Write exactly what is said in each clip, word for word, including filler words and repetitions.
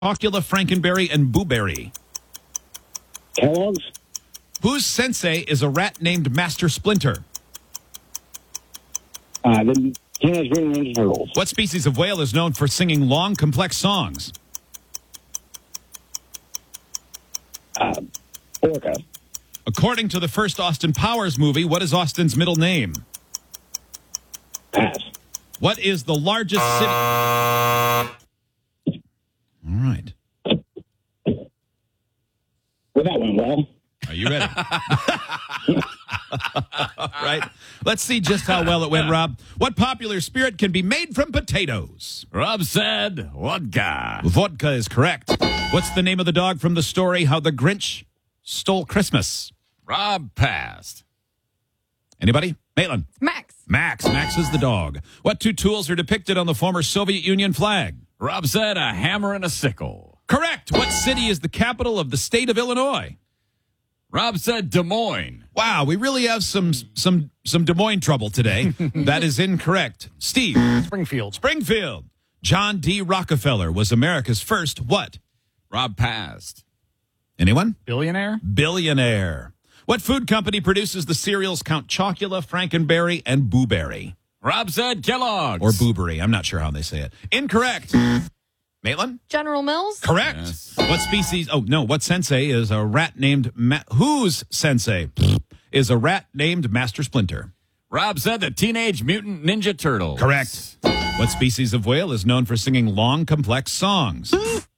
Chocula, Frankenberry, and Blueberry? Kellogg's. Whose sensei is a rat named Master Splinter? Uh, the Teenage Mutant Ninja Turtles. What species of whale is known for singing long, complex songs? Uh, orca. According to the first Austin Powers movie, what is Austin's middle name? Pass. What is the largest city? All right. Well, that went well. Are you ready? Right. Let's see just how well it went, Rob. What popular spirit can be made from potatoes? Rob said vodka. Vodka is correct. What's the name of the dog from the story How the Grinch Stole Christmas? Rob passed. Anybody? Maitland. Max. Max. Max is the dog. What two tools are depicted on the former Soviet Union flag? Rob said a hammer and a sickle. Correct. What city is the capital of the state of Illinois? Rob said Des Moines. Wow, we really have some some some Des Moines trouble today. That is incorrect. Steve. Springfield. Springfield. John D. Rockefeller was America's first what? Rob passed. Anyone? Billionaire? Billionaire. What food company produces the cereals Count Chocula, Frankenberry, and Blueberry? Rob said Kellogg's. Or Blueberry. I'm not sure how they say it. Incorrect. Maitland? General Mills. Correct. Yes. What species? Oh, no. What sensei is a rat named... Ma- whose sensei is a rat named Master Splinter? Rob said the Teenage Mutant Ninja Turtles. Correct. What species of whale is known for singing long, complex songs?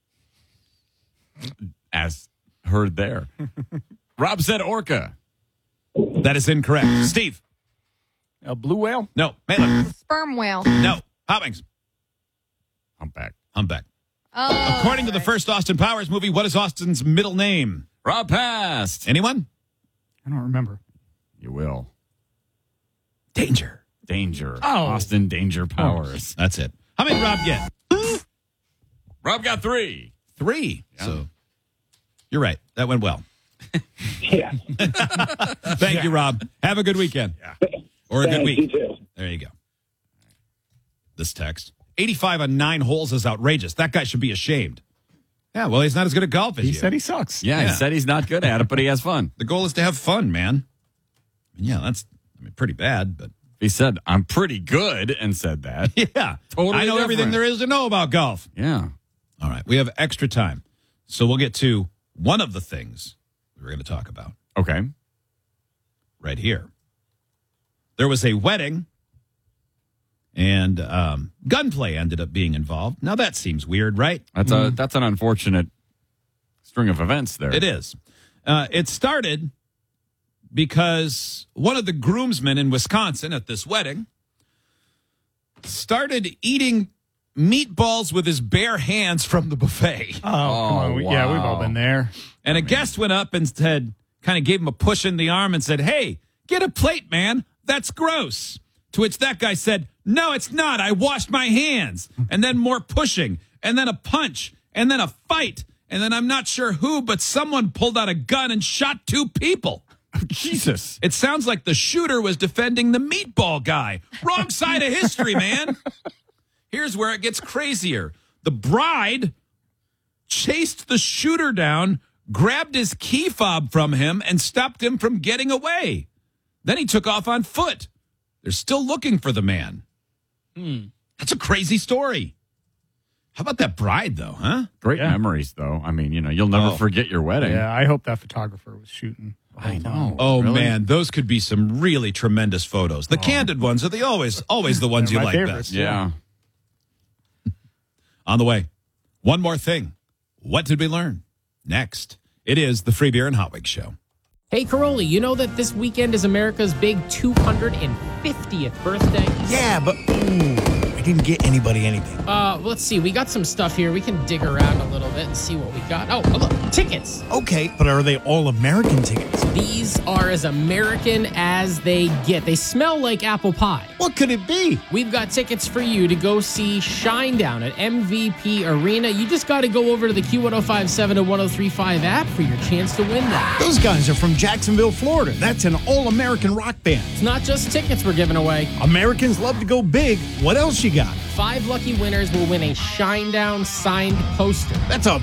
As heard there. Rob said orca. That is incorrect. Steve? A blue whale? No. Maitland? Sperm whale. No. Hoppings? Humpback. Humpback. Oh, According to the first Austin Powers movie, what is Austin's middle name? Rob passed. Anyone? I don't remember. You will. Danger. Danger. Oh. Austin Danger Powers. That's it. How many did Rob get? Rob got three. Three. Yeah. So you're right. That went well. Yeah. Thank you, Rob. Have a good weekend. Yeah. Or a good Thanks, week. you too. There you go. This text. eighty-five on nine holes is outrageous. That guy should be ashamed. Yeah, well, he's not as good at golf as He you. said he sucks. Yeah, Yeah. he said he's not good at it, but he has fun. The goal is to have fun, man. Yeah, that's I mean, pretty bad, but He said, I'm pretty good, and said that. yeah. Totally I know everything different. there is to know about golf. Yeah. All right, we have extra time. So we'll get to one of the things we're going to talk about Okay. right here. There was a wedding, and um, gunplay ended up being involved. Now, that seems weird, right? That's a that's an unfortunate string of events there. It is. Uh, it started because one of the groomsmen in Wisconsin at this wedding started eating meatballs with his bare hands from the buffet. Oh, come on. We- Yeah, we've all been there. And a guest went up and said, kind of gave him a push in the arm and said, hey, get a plate, man. That's gross. To which that guy said, no, it's not. I washed my hands. And then more pushing, and then a punch, and then a fight. And then I'm not sure who, but someone pulled out a gun and shot two people. Jesus. It sounds like the shooter was defending the meatball guy. Wrong side of history, man. Here's where it gets crazier. The bride chased the shooter down, grabbed his key fob from him, and stopped him from getting away. Then he took off on foot. They're still looking for the man. Hmm. That's a crazy story. How about that bride, though, huh? Great Yeah. memories, though. I mean, you know, you'll never Oh. forget your wedding. Yeah, I hope that photographer was shooting. the whole I time. know. Oh, Really? man, those could be some really tremendous photos. The candid ones are the always always the ones They're you my like favorites. best. Yeah. On the way, one more thing. What did we learn? Next, it is the Free Beer and Hot Wings Show. Hey, Caroli, you know that this weekend is America's big two hundred fiftieth birthday? Yeah, but ooh, I didn't get anybody anything. Uh, let's see. We got some stuff here. We can dig around a little bit and see what we got. Oh, look, tickets. Okay, but are they all American tickets? These are as American as they get. They smell like apple pie. What could it be? We've got tickets for you to go see Shinedown at M V P Arena. You just got to go over to the Q one oh five seven and one oh three five app for your chance to win that. Those guys are from Jacksonville, Florida. That's an all-American rock band. It's not just tickets we're giving away. Americans love to go big. What else you got? Five lucky winners will win a Shinedown signed poster. That's a